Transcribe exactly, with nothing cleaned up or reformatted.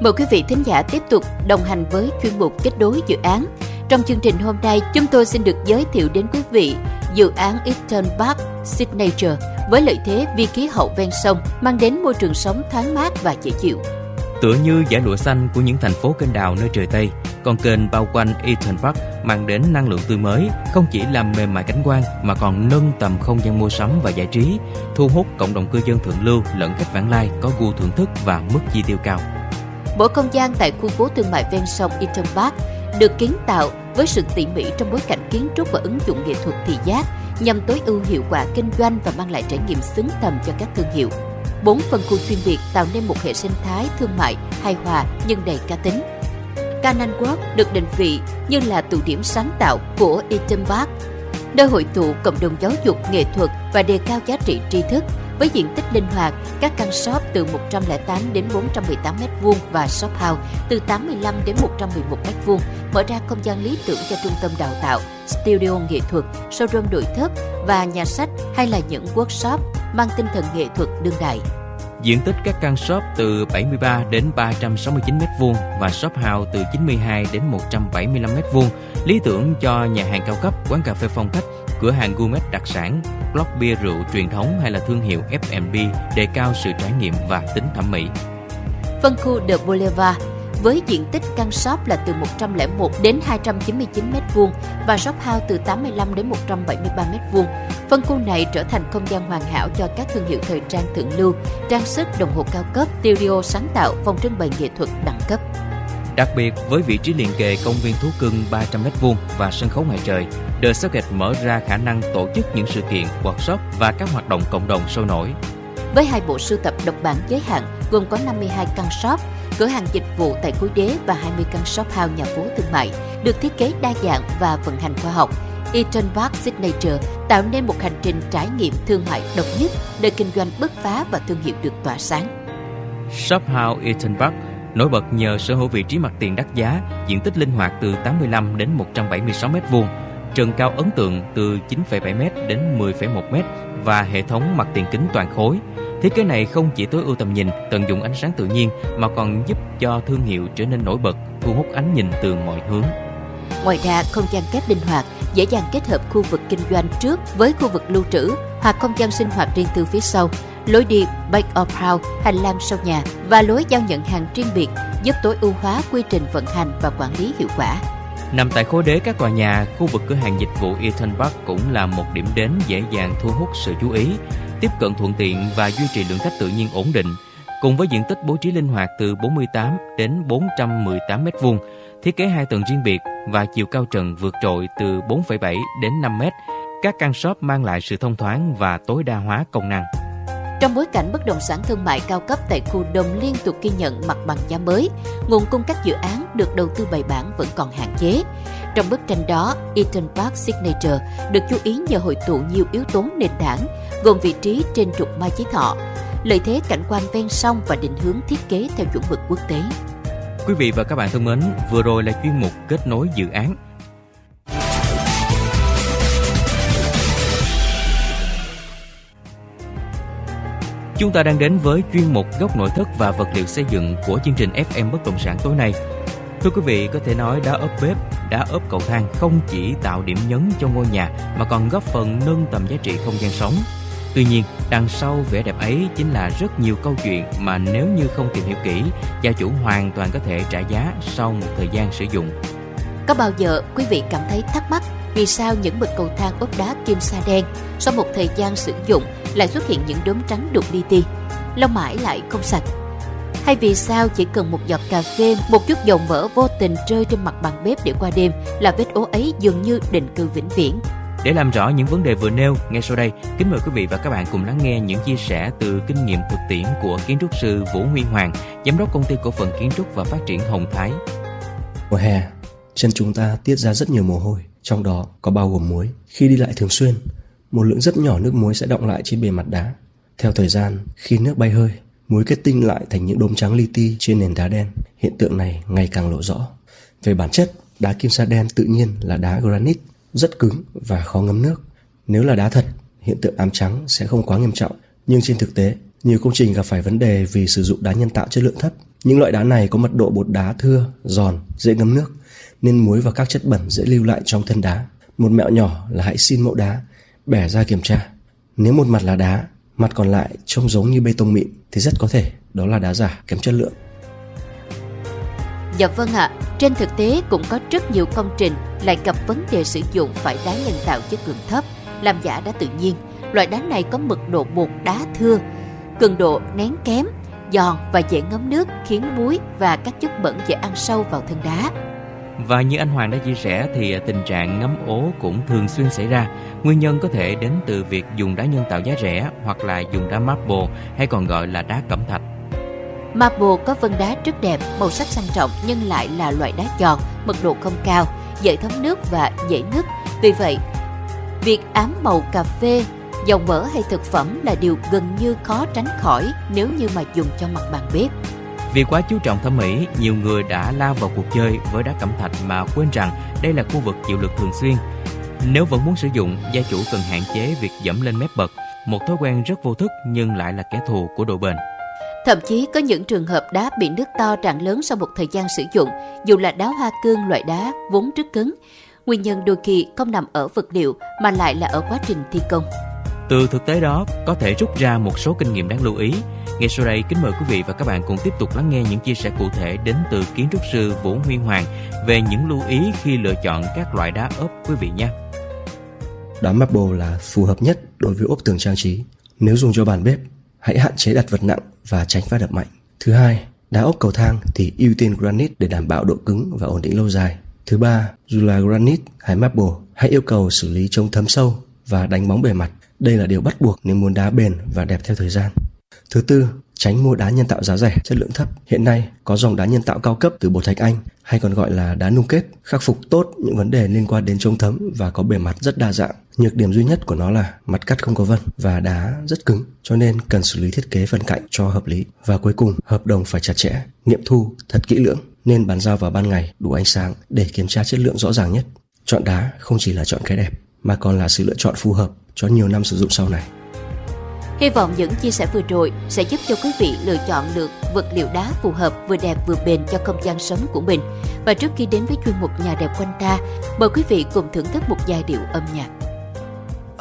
Mời quý vị thính giả tiếp tục đồng hành với chuyên mục Kết nối dự án. Trong chương trình hôm nay, chúng tôi xin được giới thiệu đến quý vị dự án Eaton Park Signature với lợi thế vi khí hậu ven sông, mang đến môi trường sống thoáng mát và dễ chịu. Tựa như dải lụa xanh của những thành phố kênh đào nơi trời Tây, con kênh bao quanh Eaton Park mang đến năng lượng tươi mới, không chỉ làm mềm mại cảnh quan mà còn nâng tầm không gian mua sắm và giải trí, thu hút cộng đồng cư dân thượng lưu lẫn khách vãng lai có gu thưởng thức và mức chi tiêu cao. Mỗi không gian tại khu phố thương mại ven sông Eaton Park được kiến tạo với sự tỉ mỉ trong bối cảnh kiến trúc và ứng dụng nghệ thuật thị giác nhằm tối ưu hiệu quả kinh doanh và mang lại trải nghiệm xứng tầm cho các thương hiệu. Bốn phân khu chuyên biệt tạo nên một hệ sinh thái thương mại hài hòa nhưng đầy cá tính. Canaan Walk được định vị như là tụ điểm sáng tạo của Eaton Park, nơi hội tụ cộng đồng giáo dục, nghệ thuật và đề cao giá trị tri thức. Với diện tích linh hoạt, các căn shop từ một trăm lẻ tám đến bốn trăm mười tám mét vuông và shop house từ tám mươi lăm đến một trăm mười một mét vuông mở ra không gian lý tưởng cho trung tâm đào tạo, studio nghệ thuật, showroom nội thất và nhà sách hay là những workshop mang tinh thần nghệ thuật đương đại. Diện tích các căn shop từ bảy mươi ba đến ba trăm sáu mươi chín mét vuông và shop house từ chín mươi hai đến một trăm bảy mươi lăm mét vuông, lý tưởng cho nhà hàng cao cấp, quán cà phê phong cách, cửa hàng gourmet đặc sản, blog bia rượu truyền thống hay là thương hiệu ép and bê đề cao sự trải nghiệm và tính thẩm mỹ. Phân khu The Boulevard với diện tích căn shop là từ một trăm lẻ một đến hai trăm chín mươi chín mét vuông và shop house từ tám mươi lăm đến một trăm bảy mươi ba mét vuông. Phân khu này trở thành không gian hoàn hảo cho các thương hiệu thời trang thượng lưu, trang sức, đồng hồ cao cấp, studio sáng tạo, phòng trưng bày nghệ thuật đẳng cấp. Đặc biệt với vị trí liền kề công viên thú cưng ba trăm mét vuông và sân khấu ngoài trời, The Socket mở ra khả năng tổ chức những sự kiện, workshop và các hoạt động cộng đồng sôi nổi. Với hai bộ sưu tập độc bản giới hạn gồm có năm mươi hai căn shop, cửa hàng dịch vụ tại Khối Đế và hai mươi căn shop house nhà phố thương mại, được thiết kế đa dạng và vận hành khoa học. Eaton Park Signature tạo nên một hành trình trải nghiệm thương mại độc nhất, nơi kinh doanh bứt phá và thương hiệu được tỏa sáng. Shop house Eaton Park nổi bật nhờ sở hữu vị trí mặt tiền đắt giá, diện tích linh hoạt từ tám mươi lăm đến một trăm bảy mươi sáu mét vuông, trần cao ấn tượng từ chín phẩy bảy mét đến mười phẩy một mét và hệ thống mặt tiền kính toàn khối. Thiết kế này không chỉ tối ưu tầm nhìn, tận dụng ánh sáng tự nhiên mà còn giúp cho thương hiệu trở nên nổi bật, thu hút ánh nhìn từ mọi hướng. Ngoài ra, không gian kép linh hoạt, dễ dàng kết hợp khu vực kinh doanh trước với khu vực lưu trữ hoặc không gian sinh hoạt riêng tư phía sau, lối đi back of house, hành lang sau nhà và lối giao nhận hàng riêng biệt, giúp tối ưu hóa quy trình vận hành và quản lý hiệu quả. Nằm tại khối đế các tòa nhà, khu vực cửa hàng dịch vụ Eaton Park cũng là một điểm đến dễ dàng thu hút sự chú ý, tiếp cận thuận tiện và duy trì lượng khách tự nhiên ổn định. Cùng với diện tích bố trí linh hoạt từ bốn mươi tám đến bốn trăm mười tám mét vuông, thiết kế hai tầng riêng biệt và chiều cao trần vượt trội từ bốn phẩy bảy đến năm mét, các căn shop mang lại sự thông thoáng và tối đa hóa công năng. Trong bối cảnh bất động sản thương mại cao cấp tại khu Đầm liên tục ghi nhận mặt bằng giá mới, nguồn cung các dự án được đầu tư bài bản vẫn còn hạn chế. Trong bức tranh đó, Eaton Park Signature được chú ý nhờ hội tụ nhiều yếu tố nền tảng, gồm vị trí trên trục Mai Chí Thọ, lợi thế cảnh quan ven sông và định hướng thiết kế theo chuẩn mực quốc tế. Quý vị và các bạn thân mến, vừa rồi là chuyên mục Kết nối dự án. Chúng ta đang đến với chuyên mục Góc nội thất và vật liệu xây dựng của chương trình ép em Bất động sản tối nay. Thưa quý vị, có thể nói đá ốp bếp, đá ốp cầu thang không chỉ tạo điểm nhấn cho ngôi nhà mà còn góp phần nâng tầm giá trị không gian sống. Tuy nhiên, đằng sau vẻ đẹp ấy chính là rất nhiều câu chuyện mà nếu như không tìm hiểu kỹ, gia chủ hoàn toàn có thể trả giá sau một thời gian sử dụng. Có bao giờ quý vị cảm thấy thắc mắc vì sao những bậc cầu thang ốp đá kim sa đen sau một thời gian sử dụng lại xuất hiện những đốm trắng đục li ti, lau mãi lại không sạch? Hay vì sao chỉ cần một giọt cà phê, một chút dầu mỡ vô tình rơi trên mặt bàn bếp để qua đêm là vết ố ấy dường như định cư vĩnh viễn? Để làm rõ những vấn đề vừa nêu, ngay sau đây, kính mời quý vị và các bạn cùng lắng nghe những chia sẻ từ kinh nghiệm thực tiễn của kiến trúc sư Vũ Huy Hoàng, giám đốc công ty cổ phần kiến trúc và phát triển Hồng Thái. Mùa hè, chân chúng ta tiết ra rất nhiều mồ hôi, trong đó có bao gồm muối. Khi đi lại thường xuyên, một lượng rất nhỏ nước muối sẽ đọng lại trên bề mặt đá. Theo thời gian, khi nước bay hơi, muối kết tinh lại thành những đốm trắng li ti trên nền đá đen. Hiện tượng này ngày càng lộ rõ. Về bản chất, đá kim sa đen tự nhiên là đá granite, rất cứng và khó ngấm nước. Nếu là đá thật, hiện tượng ám trắng sẽ không quá nghiêm trọng. Nhưng trên thực tế, nhiều công trình gặp phải vấn đề vì sử dụng đá nhân tạo chất lượng thấp. Những loại đá này có mật độ bột đá thưa, giòn, dễ ngấm nước, nên muối và các chất bẩn dễ lưu lại trong thân đá. Một mẹo nhỏ là hãy xin mẫu đá, bẻ ra kiểm tra. Nếu một mặt là đá, mặt còn lại trông giống như bê tông mịn thì rất có thể đó là đá giả kém chất lượng. Dạ vâng ạ, à, trên thực tế cũng có rất nhiều công trình lại gặp vấn đề sử dụng phải đá nhân tạo chất lượng thấp, làm giả đá tự nhiên. Loại đá này có mật độ bột đá thưa, cường độ nén kém, giòn và dễ ngấm nước, khiến muối và các chất bẩn dễ ăn sâu vào thân đá. Và như anh Hoàng đã chia sẻ thì tình trạng ngấm ố cũng thường xuyên xảy ra. Nguyên nhân có thể đến từ việc dùng đá nhân tạo giá rẻ hoặc là dùng đá marble hay còn gọi là đá cẩm thạch. Marble có vân đá rất đẹp, màu sắc sang trọng nhưng lại là loại đá giòn, mật độ không cao, dễ thấm nước và dễ nứt. Vì vậy, việc ám màu cà phê, dầu mỡ hay thực phẩm là điều gần như khó tránh khỏi nếu như mà dùng cho mặt bàn bếp. Vì quá chú trọng thẩm mỹ, nhiều người đã lao vào cuộc chơi với đá cẩm thạch mà quên rằng đây là khu vực chịu lực thường xuyên. Nếu vẫn muốn sử dụng, gia chủ cần hạn chế việc dẫm lên mép bậc, một thói quen rất vô thức nhưng lại là kẻ thù của độ bền. Thậm chí có những trường hợp đá bị nứt to tràn lớn sau một thời gian sử dụng, dù là đá hoa cương, loại đá vốn rất cứng. Nguyên nhân đôi khi không nằm ở vật liệu mà lại là ở quá trình thi công. Từ thực tế đó, có thể rút ra một số kinh nghiệm đáng lưu ý. Ngay sau đây, kính mời quý vị và các bạn cùng tiếp tục lắng nghe những chia sẻ cụ thể đến từ kiến trúc sư Vũ Huy Hoàng về những lưu ý khi lựa chọn các loại đá ốp quý vị nhé. Đá marble là phù hợp nhất đối với ốp tường trang trí. Nếu dùng cho bàn bếp, hãy hạn chế đặt vật nặng và tránh va đập mạnh. Thứ hai, đá ốp cầu thang thì ưu tiên granite để đảm bảo độ cứng và ổn định lâu dài. Thứ ba, dù là granite hay marble, hãy yêu cầu xử lý chống thấm sâu và đánh bóng bề mặt. Đây là điều bắt buộc nếu muốn đá bền và đẹp theo thời gian. Thứ tư, tránh mua đá nhân tạo giá rẻ, chất lượng thấp. Hiện nay có dòng đá nhân tạo cao cấp từ bột thạch Anh hay còn gọi là đá nung kết, khắc phục tốt những vấn đề liên quan đến chống thấm và có bề mặt rất đa dạng. Nhược điểm duy nhất của nó là mặt cắt không có vân và đá rất cứng, cho nên cần xử lý thiết kế phần cạnh cho hợp lý. Và cuối cùng, hợp đồng phải chặt chẽ, nghiệm thu thật kỹ lưỡng, nên bàn giao vào ban ngày đủ ánh sáng để kiểm tra chất lượng rõ ràng nhất. Chọn đá không chỉ là chọn cái đẹp mà còn là sự lựa chọn phù hợp cho nhiều năm sử dụng sau này. Hy vọng những chia sẻ vừa rồi sẽ giúp cho quý vị lựa chọn được vật liệu đá phù hợp, vừa đẹp vừa bền cho không gian sống của mình. Và trước khi đến với chuyên mục Nhà đẹp quanh ta, mời quý vị cùng thưởng thức một giai điệu âm nhạc.